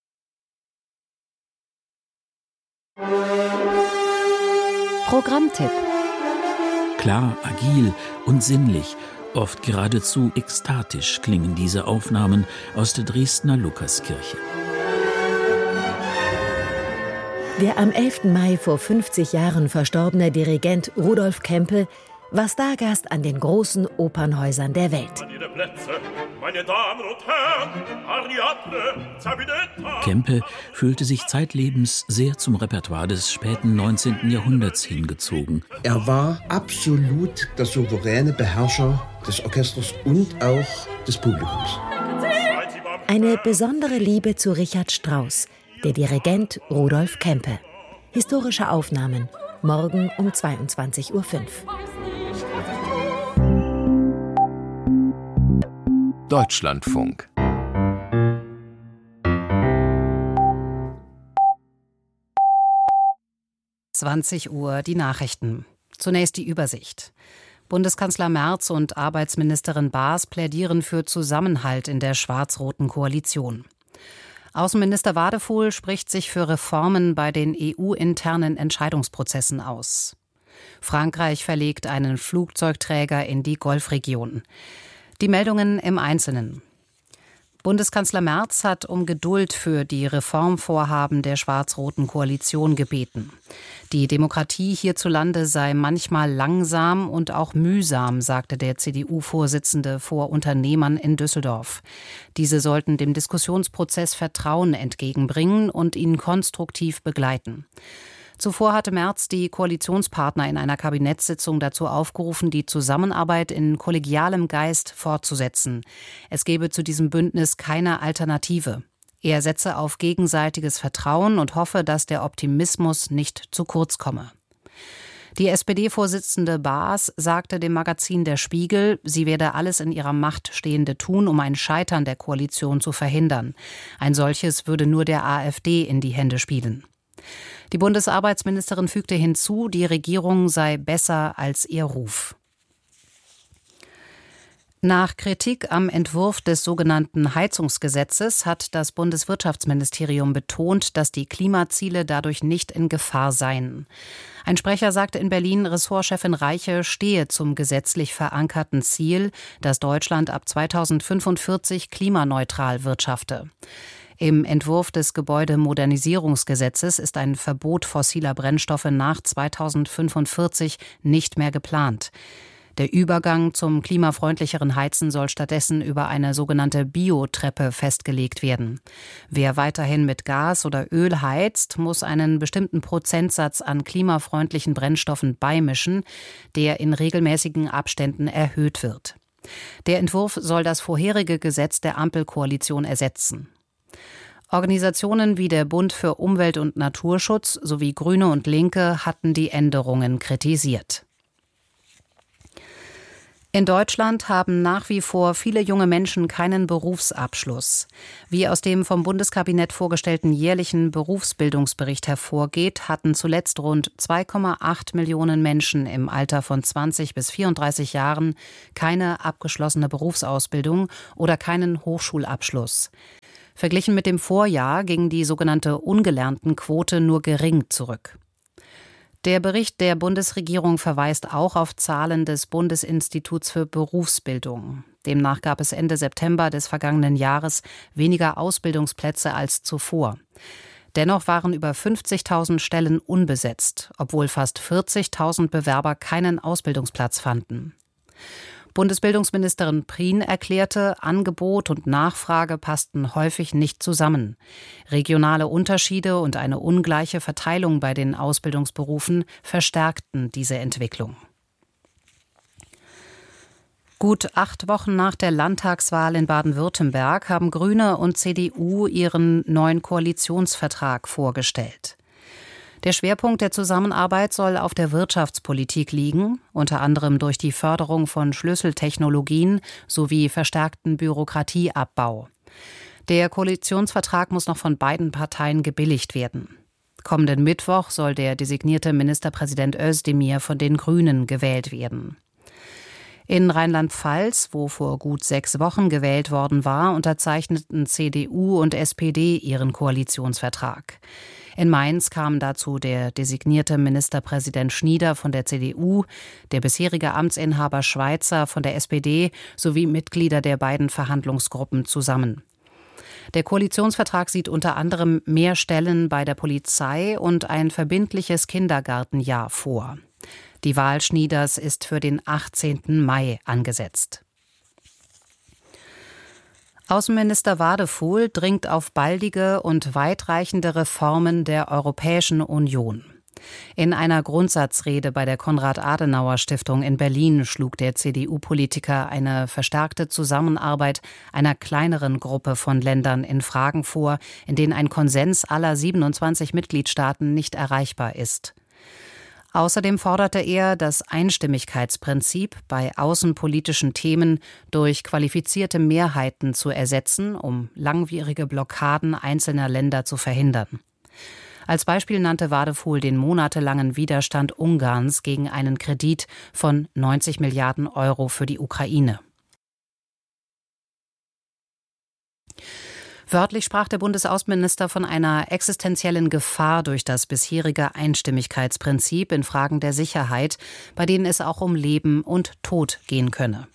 Programmtipp. Klar, agil und sinnlich, oft geradezu ekstatisch klingen diese Aufnahmen aus der Dresdner Lukaskirche. Der am elften Mai vor fünfzig Jahren verstorbene Dirigent Rudolf Kempe war Stargast an den großen Opernhäusern der Welt. Kempe fühlte sich zeitlebens sehr zum Repertoire des späten neunzehnten Jahrhunderts hingezogen. Er war absolut der souveräne Beherrscher des Orchesters und auch des Publikums. Eine besondere Liebe zu Richard Strauss, der Dirigent Rudolf Kempe. Historische Aufnahmen, morgen um zweiundzwanzig Uhr fünf. Deutschlandfunk. zwanzig Uhr die Nachrichten. Zunächst die Übersicht. Bundeskanzler Merz und Arbeitsministerin Baas plädieren für Zusammenhalt in der schwarz-roten Koalition. Außenminister Wadefuhl spricht sich für Reformen bei den E U-internen Entscheidungsprozessen aus. Frankreich verlegt einen Flugzeugträger in die Golfregion. Die Meldungen im Einzelnen. Bundeskanzler Merz hat um Geduld für die Reformvorhaben der schwarz-roten Koalition gebeten. Die Demokratie hierzulande sei manchmal langsam und auch mühsam, sagte der C D U-Vorsitzende vor Unternehmern in Düsseldorf. Diese sollten dem Diskussionsprozess Vertrauen entgegenbringen und ihn konstruktiv begleiten. Zuvor hatte Merz die Koalitionspartner in einer Kabinettssitzung dazu aufgerufen, die Zusammenarbeit in kollegialem Geist fortzusetzen. Es gebe zu diesem Bündnis keine Alternative. Er setze auf gegenseitiges Vertrauen und hoffe, dass der Optimismus nicht zu kurz komme. Die S P D-Vorsitzende Baas sagte dem Magazin Der Spiegel, sie werde alles in ihrer Macht Stehende tun, um ein Scheitern der Koalition zu verhindern. Ein solches würde nur der AfD in die Hände spielen. Die Bundesarbeitsministerin fügte hinzu, die Regierung sei besser als ihr Ruf. Nach Kritik am Entwurf des sogenannten Heizungsgesetzes hat das Bundeswirtschaftsministerium betont, dass die Klimaziele dadurch nicht in Gefahr seien. Ein Sprecher sagte in Berlin, Ressortchefin Reiche stehe zum gesetzlich verankerten Ziel, dass Deutschland ab zweitausendfünfundvierzig klimaneutral wirtschafte. Im Entwurf des Gebäudemodernisierungsgesetzes ist ein Verbot fossiler Brennstoffe nach zweitausendfünfundvierzig nicht mehr geplant. Der Übergang zum klimafreundlicheren Heizen soll stattdessen über eine sogenannte Biotreppe festgelegt werden. Wer weiterhin mit Gas oder Öl heizt, muss einen bestimmten Prozentsatz an klimafreundlichen Brennstoffen beimischen, der in regelmäßigen Abständen erhöht wird. Der Entwurf soll das vorherige Gesetz der Ampelkoalition ersetzen. Organisationen wie der Bund für Umwelt und Naturschutz sowie Grüne und Linke hatten die Änderungen kritisiert. In Deutschland haben nach wie vor viele junge Menschen keinen Berufsabschluss. Wie aus dem vom Bundeskabinett vorgestellten jährlichen Berufsbildungsbericht hervorgeht, hatten zuletzt rund zwei Komma acht Millionen Menschen im Alter von zwanzig bis vierunddreißig Jahren keine abgeschlossene Berufsausbildung oder keinen Hochschulabschluss. Verglichen mit dem Vorjahr ging die sogenannte Ungelerntenquote nur gering zurück. Der Bericht der Bundesregierung verweist auch auf Zahlen des Bundesinstituts für Berufsbildung. Demnach gab es Ende September des vergangenen Jahres weniger Ausbildungsplätze als zuvor. Dennoch waren über fünfzigtausend Stellen unbesetzt, obwohl fast vierzigtausend Bewerber keinen Ausbildungsplatz fanden. Bundesbildungsministerin Prien erklärte, Angebot und Nachfrage passten häufig nicht zusammen. Regionale Unterschiede und eine ungleiche Verteilung bei den Ausbildungsberufen verstärkten diese Entwicklung. Gut acht Wochen nach der Landtagswahl in Baden-Württemberg haben Grüne und C D U ihren neuen Koalitionsvertrag vorgestellt. Der Schwerpunkt der Zusammenarbeit soll auf der Wirtschaftspolitik liegen, unter anderem durch die Förderung von Schlüsseltechnologien sowie verstärkten Bürokratieabbau. Der Koalitionsvertrag muss noch von beiden Parteien gebilligt werden. Kommenden Mittwoch soll der designierte Ministerpräsident Özdemir von den Grünen gewählt werden. In Rheinland-Pfalz, wo vor gut sechs Wochen gewählt worden war, unterzeichneten C D U und S P D ihren Koalitionsvertrag. In Mainz kamen dazu der designierte Ministerpräsident Schnieder von der C D U, der bisherige Amtsinhaber Schweizer von der S P D sowie Mitglieder der beiden Verhandlungsgruppen zusammen. Der Koalitionsvertrag sieht unter anderem mehr Stellen bei der Polizei und ein verbindliches Kindergartenjahr vor. Die Wahl Schnieders ist für den achtzehnten Mai angesetzt. Außenminister Wadefuhl dringt auf baldige und weitreichende Reformen der Europäischen Union. In einer Grundsatzrede bei der Konrad-Adenauer-Stiftung in Berlin schlug der C D U-Politiker eine verstärkte Zusammenarbeit einer kleineren Gruppe von Ländern in Fragen vor, in denen ein Konsens aller siebenundzwanzig Mitgliedstaaten nicht erreichbar ist. Außerdem forderte er, das Einstimmigkeitsprinzip bei außenpolitischen Themen durch qualifizierte Mehrheiten zu ersetzen, um langwierige Blockaden einzelner Länder zu verhindern. Als Beispiel nannte Wadefuhl den monatelangen Widerstand Ungarns gegen einen Kredit von neunzig Milliarden Euro für die Ukraine. Wörtlich sprach der Bundesaußenminister von einer existenziellen Gefahr durch das bisherige Einstimmigkeitsprinzip in Fragen der Sicherheit, bei denen es auch um Leben und Tod gehen könne.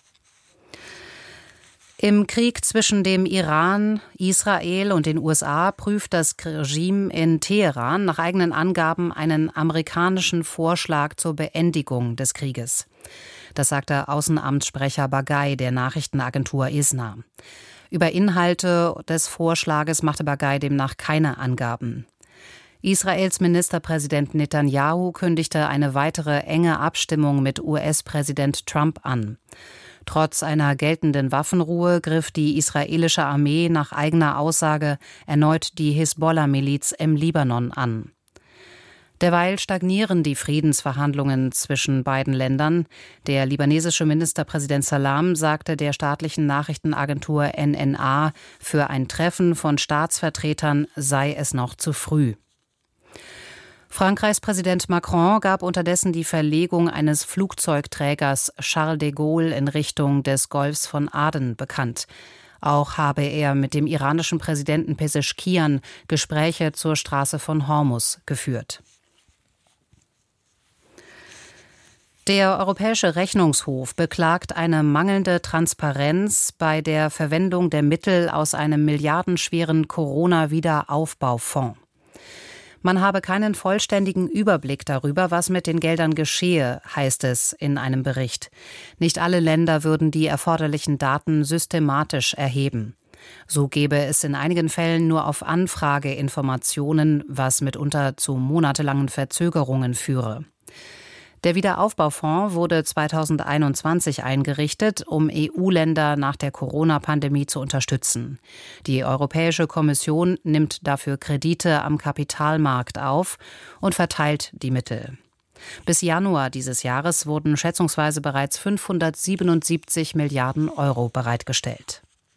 Im Krieg zwischen dem Iran, Israel und den U S A prüft das Regime in Teheran nach eigenen Angaben einen amerikanischen Vorschlag zur Beendigung des Krieges. Das sagte Außenamtssprecher Bagay der Nachrichtenagentur I S N A. Über Inhalte des Vorschlages machte Bagay demnach keine Angaben. Israels Ministerpräsident Netanyahu kündigte eine weitere enge Abstimmung mit U S-Präsident Trump an. Trotz einer geltenden Waffenruhe griff die israelische Armee nach eigener Aussage erneut die Hisbollah-Miliz im Libanon an. Derweil stagnieren die Friedensverhandlungen zwischen beiden Ländern. Der libanesische Ministerpräsident Salam sagte der staatlichen Nachrichtenagentur N N A, für ein Treffen von Staatsvertretern sei es noch zu früh. Frankreichs Präsident Macron gab unterdessen die Verlegung eines Flugzeugträgers Charles de Gaulle in Richtung des Golfs von Aden bekannt. Auch habe er mit dem iranischen Präsidenten Pezeschkian Gespräche zur Straße von Hormuz geführt. Der Europäische Rechnungshof beklagt eine mangelnde Transparenz bei der Verwendung der Mittel aus einem milliardenschweren Corona-Wiederaufbaufonds. Man habe keinen vollständigen Überblick darüber, was mit den Geldern geschehe, heißt es in einem Bericht. Nicht alle Länder würden die erforderlichen Daten systematisch erheben. So gäbe es in einigen Fällen nur auf Anfrage Informationen, was mitunter zu monatelangen Verzögerungen führe. Der Wiederaufbaufonds wurde zweitausendeinundzwanzig eingerichtet, um E U-Länder nach der Corona-Pandemie zu unterstützen. Die Europäische Kommission nimmt dafür Kredite am Kapitalmarkt auf und verteilt die Mittel. Bis Januar dieses Jahres wurden schätzungsweise bereits fünfhundertsiebenundsiebzig Milliarden Euro bereitgestellt.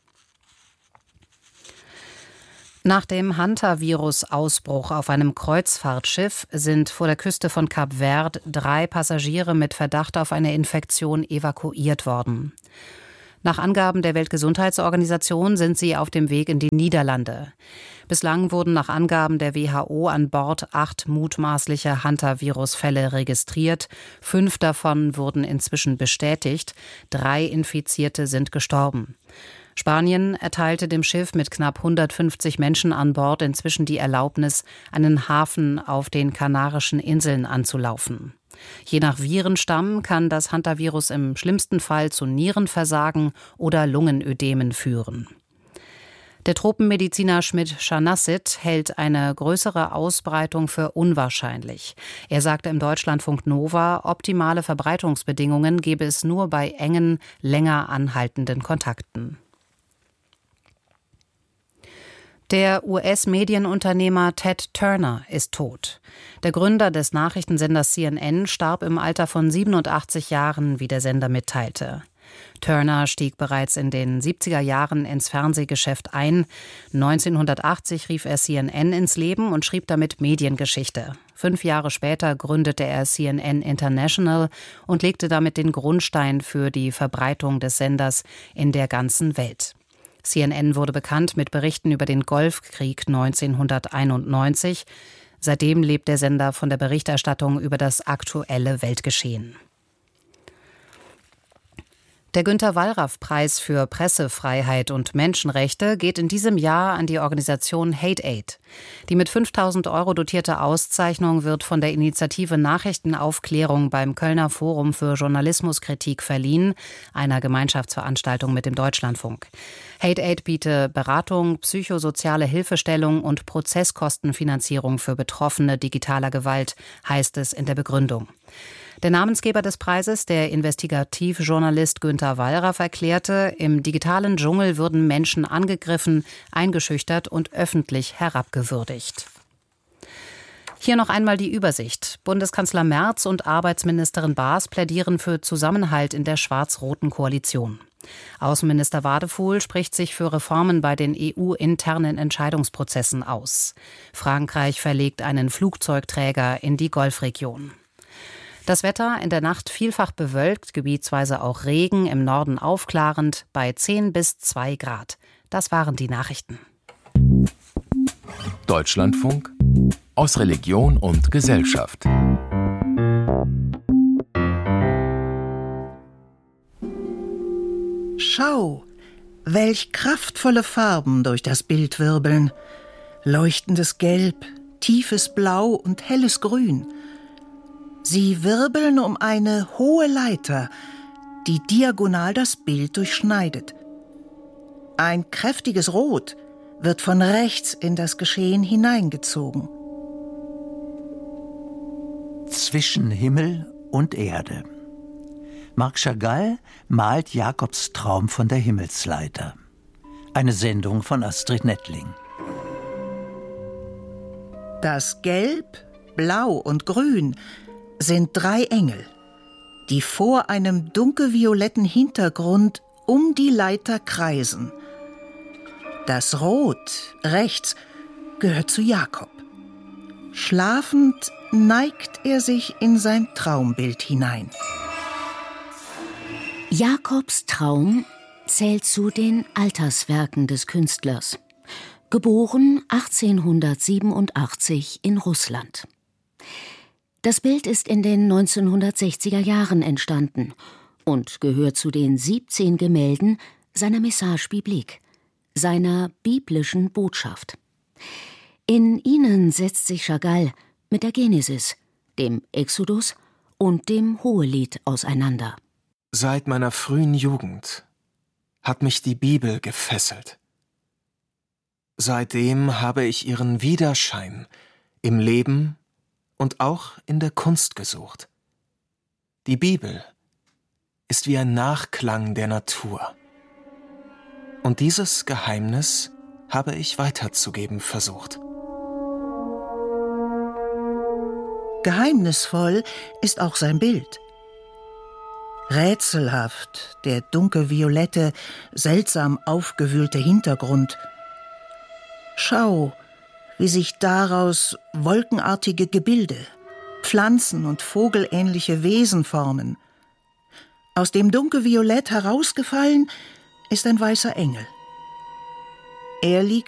Nach dem Hantavirus-Ausbruch auf einem Kreuzfahrtschiff sind vor der Küste von Kap Verde drei Passagiere mit Verdacht auf eine Infektion evakuiert worden. Nach Angaben der Weltgesundheitsorganisation sind sie auf dem Weg in die Niederlande. Bislang wurden nach Angaben der W H O an Bord acht mutmaßliche Hantavirus-Fälle registriert. Fünf davon wurden inzwischen bestätigt. Drei Infizierte sind gestorben. Spanien erteilte dem Schiff mit knapp hundertfünfzig Menschen an Bord inzwischen die Erlaubnis, einen Hafen auf den Kanarischen Inseln anzulaufen. Je nach Virenstamm kann das Hantavirus im schlimmsten Fall zu Nierenversagen oder Lungenödemen führen. Der Tropenmediziner Schmidt-Scharnassit hält eine größere Ausbreitung für unwahrscheinlich. Er sagte im Deutschlandfunk Nova, optimale Verbreitungsbedingungen gebe es nur bei engen, länger anhaltenden Kontakten. Der U S-Medienunternehmer Ted Turner ist tot. Der Gründer des Nachrichtensenders C N N starb im Alter von siebenundachtzig Jahren, wie der Sender mitteilte. Turner stieg bereits in den siebziger Jahren ins Fernsehgeschäft ein. neunzehnhundertachtzig rief er C N N ins Leben und schrieb damit Mediengeschichte. Fünf Jahre später gründete er C N N International und legte damit den Grundstein für die Verbreitung des Senders in der ganzen Welt. C N N wurde bekannt mit Berichten über den Golfkrieg neunzehnhunderteinundneunzig. Seitdem lebt der Sender von der Berichterstattung über das aktuelle Weltgeschehen. Der Günter-Wallraff-Preis für Pressefreiheit und Menschenrechte geht in diesem Jahr an die Organisation Hate Aid. Die mit fünftausend Euro dotierte Auszeichnung wird von der Initiative Nachrichtenaufklärung beim Kölner Forum für Journalismuskritik verliehen, einer Gemeinschaftsveranstaltung mit dem Deutschlandfunk. Hate Aid biete Beratung, psychosoziale Hilfestellung und Prozesskostenfinanzierung für Betroffene digitaler Gewalt, heißt es in der Begründung. Der Namensgeber des Preises, der Investigativjournalist Günter Wallraff, erklärte, im digitalen Dschungel würden Menschen angegriffen, eingeschüchtert und öffentlich herabgewürdigt. Hier noch einmal die Übersicht. Bundeskanzler Merz und Arbeitsministerin Baas plädieren für Zusammenhalt in der schwarz-roten Koalition. Außenminister Wadefuhl spricht sich für Reformen bei den E U-internen Entscheidungsprozessen aus. Frankreich verlegt einen Flugzeugträger in die Golfregion. Das Wetter in der Nacht vielfach bewölkt, gebietsweise auch Regen, im Norden aufklarend, bei zehn bis zwei Grad. Das waren die Nachrichten. Deutschlandfunk aus Religion und Gesellschaft. Schau, welch kraftvolle Farben durch das Bild wirbeln. Leuchtendes Gelb, tiefes Blau und helles Grün. Sie wirbeln um eine hohe Leiter, die diagonal das Bild durchschneidet. Ein kräftiges Rot wird von rechts in das Geschehen hineingezogen. Zwischen Himmel und Erde. Marc Chagall malt Jakobs Traum von der Himmelsleiter. Eine Sendung von Astrid Nettling. Das Gelb, Blau und Grün sind drei Engel, die vor einem dunkelvioletten Hintergrund um die Leiter kreisen. Das Rot rechts gehört zu Jakob. Schlafend neigt er sich in sein Traumbild hinein. Jakobs Traum zählt zu den Alterswerken des Künstlers. Geboren achtzehnhundertsiebenundachtzig in Russland. Das Bild ist in den neunzehnhundertsechziger Jahren entstanden und gehört zu den siebzehn Gemälden seiner Message biblique, seiner biblischen Botschaft. In ihnen setzt sich Chagall mit der Genesis, dem Exodus und dem Hohelied auseinander. Seit meiner frühen Jugend hat mich die Bibel gefesselt. Seitdem habe ich ihren Widerschein im Leben und auch in der Kunst gesucht. Die Bibel ist wie ein Nachklang der Natur. Und dieses Geheimnis habe ich weiterzugeben versucht. Geheimnisvoll ist auch sein Bild. Rätselhaft der dunkelviolette, seltsam aufgewühlte Hintergrund. Schau, wie sich daraus wolkenartige Gebilde, Pflanzen und vogelähnliche Wesen formen. Aus dem Dunkelviolett herausgefallen ist ein weißer Engel. Er liegt